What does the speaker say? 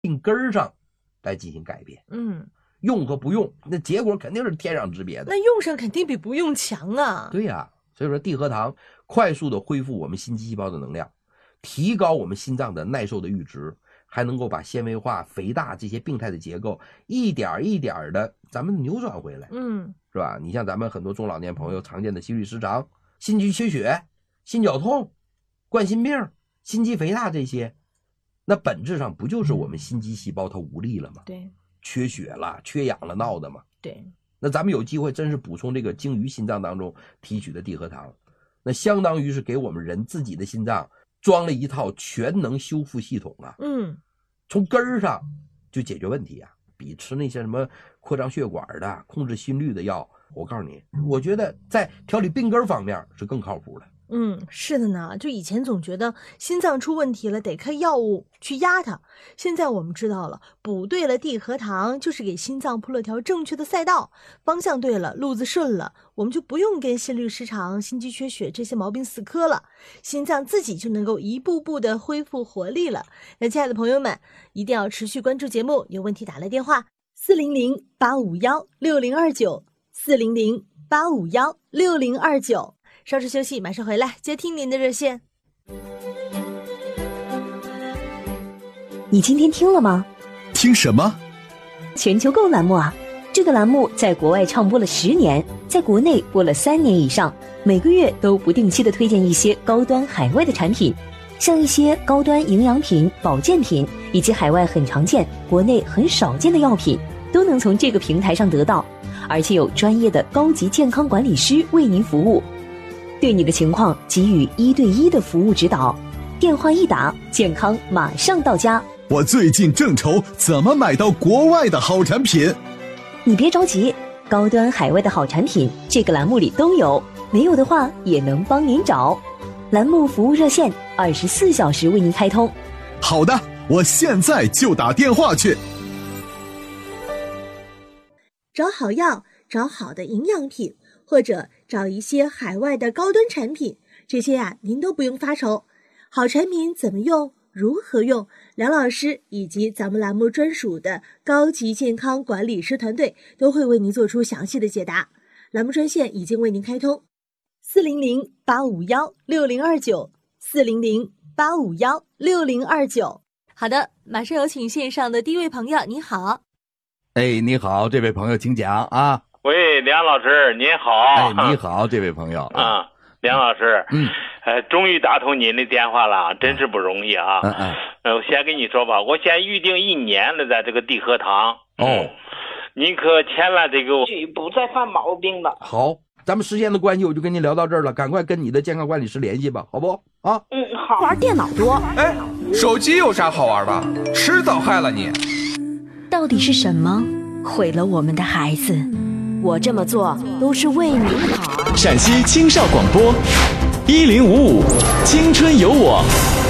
病根儿上来进行改变。用和不用，那结果肯定是天壤之别的。 那用上肯定比不用强啊。 对呀，所以说地核糖快速的恢复我们心肌细胞的能量，提高我们心脏的耐受的阈值，还能够把纤维化、肥大这些病态的结构一点一点的咱们扭转回来。是吧？你像咱们很多中老年朋友常见的心律失常、心肌缺血、心绞痛、冠心病、心肌肥大这些，那本质上不就是我们心肌细胞它无力了吗？ 对， 缺血了、缺氧了闹的嘛。 对， 那咱们有机会真是补充这个精于心脏当中提取的地核糖，那相当于是给我们人自己的心脏装了一套全能修复系统啊。从根儿上就解决问题啊，比吃那些什么扩张血管的、控制心率的药，我告诉你，我觉得在调理病根方面是更靠谱的。 是的呢，就以前总觉得心脏出问题了得开药物去压它，现在我们知道了，补对了地核糖就是给心脏铺了条正确的赛道，方向对了，路子顺了，我们就不用跟心律失常、心肌缺血这些毛病死磕了，心脏自己就能够一步步的恢复活力了。那亲爱的朋友们，一定要持续关注节目，有问题打来电话400-851-6029 400-851-6029。稍事休息，马上回来接听您的热线。 你今天听了吗？ 听什么？ 全球购栏目啊，这个栏目在国外畅播了10年，在国内播了3年以上，每个月都不定期的推荐一些高端海外的产品，像一些高端营养品、保健品，以及海外很常见、国内很少见的药品，都能从这个平台上得到，而且有专业的高级健康管理师为您服务，对你的情况给予1对1的服务指导，电话一打，健康马上到家。 我最近正愁怎么买到国外的好产品。 你别着急，高端海外的好产品这个栏目里都有，没有的话也能帮您找。栏目服务热线24小时为您开通。 好的，我现在就打电话去。 找好药，找好的营养品，或者找一些海外的高端产品，这些您都不用发愁。好产品怎么用，如何用，梁老师以及咱们栏目专属的高级健康管理师团队都会为您做出详细的解答。栏目专线已经为您开通，400-851-6029 400-851-6029。好的，马上有请线上的第一位朋友，你好。 你好，这位朋友请讲啊。 喂，梁老师您好。 你好，这位朋友啊。梁老师，终于打通您的电话了，真是不容易啊。我先跟你说吧，我先预定1年了的这个地核糖。您可千万得给我不再犯毛病了。 好，咱们时间的关系，我就跟您聊到这儿了，赶快跟你的健康管理师联系吧，好不啊？ 好。 玩电脑多， 手机有啥好玩的？迟早害了你。 到底是什么毁了我们的孩子？我这么做都是为你好。 陕西青少广播1055青春有我。